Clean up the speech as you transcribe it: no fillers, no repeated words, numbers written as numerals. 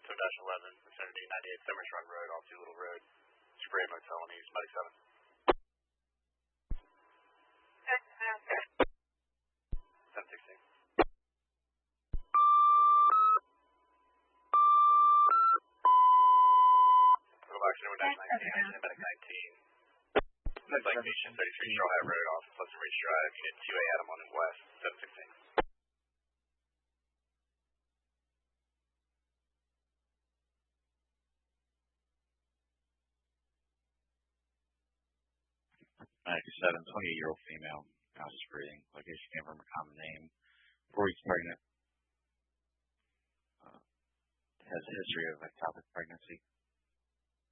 10-11, vicinity 98 Summers Run Road, off Doolittle Road, Spray Motel on East, Medic 7. 1016. Total action with 19, Medic 19. Lake Beach, 33 Trailhead Road, off Pleasant Ridge Drive, Unit 2A, Adam on his west, 716. Seven, 28-year-old female, house is breathing. Location came from a common name. 4 weeks pregnant. Has a history of ectopic pregnancy.